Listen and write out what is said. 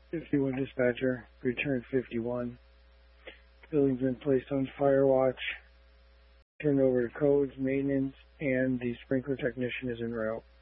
51 dispatcher, return 51. Building's been placed on fire watch. Turned over to codes, maintenance, and the sprinkler technician is en route.